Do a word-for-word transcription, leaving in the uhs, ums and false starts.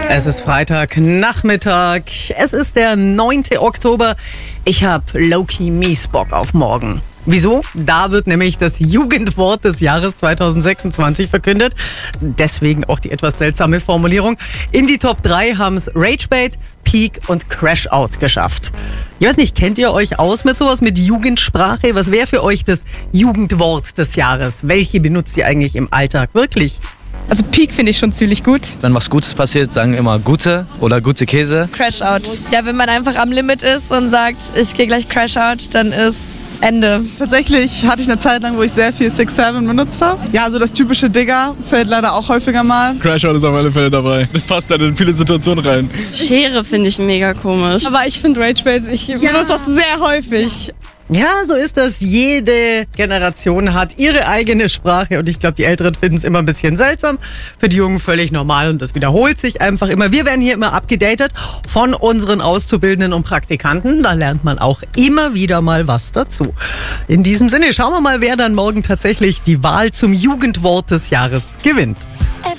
Es ist Freitagnachmittag. Es ist der neunte Oktober. Ich habe low-key mies Bock auf morgen. Wieso? Da wird nämlich das Jugendwort des Jahres zwanzig sechsundzwanzig verkündet. Deswegen auch die etwas seltsame Formulierung. In die Top drei haben es Ragebait, Peak und Crashout geschafft. Ich weiß nicht, kennt ihr euch aus mit sowas, mit Jugendsprache? Was wäre für euch das Jugendwort des Jahres? Welche benutzt ihr eigentlich im Alltag wirklich? Also Peak finde ich schon ziemlich gut. Wenn was Gutes passiert, sagen immer Gute oder gute Käse. Crashout. Ja, wenn man einfach am Limit ist und sagt, ich gehe gleich Crashout, dann ist Ende. Tatsächlich hatte ich eine Zeit lang, wo ich sehr viel six seven benutzt habe. Ja, also das typische Digger fällt leider auch häufiger mal. Crashout ist auf alle Fälle dabei. Das passt dann in viele Situationen rein. Schere finde ich mega komisch. Aber ich finde Ragebait, ich ja. benutze das sehr häufig. Ja, so ist das. Jede Generation hat ihre eigene Sprache und ich glaube, die Älteren finden es immer ein bisschen seltsam. Für die Jungen völlig normal und das wiederholt sich einfach immer. Wir werden hier immer abgedatet von unseren Auszubildenden und Praktikanten. Da lernt man auch immer wieder mal was dazu. In diesem Sinne, schauen wir mal, wer dann morgen tatsächlich die Wahl zum Jugendwort des Jahres gewinnt.